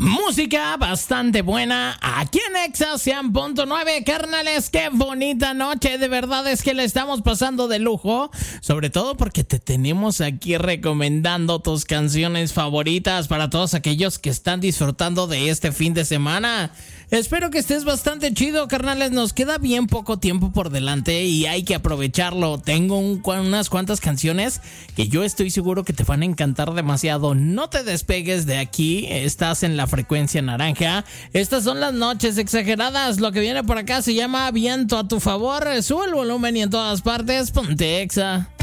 Música bastante buena aquí en Exa 100.9, carnales, qué bonita noche, de verdad es que le estamos pasando de lujo, sobre todo porque te tenemos aquí recomendando tus canciones favoritas para todos aquellos que están disfrutando de este fin de semana. Espero que estés bastante chido, carnales, nos queda bien poco tiempo por delante y hay que aprovecharlo. Tengo unas cuantas canciones que yo estoy seguro que te van a encantar demasiado. No te despegues de aquí, estás en la frecuencia naranja. Estas son las noches exageradas. Lo que viene por acá se llama Viento a tu favor. Sube el volumen y en todas partes ponte Exa.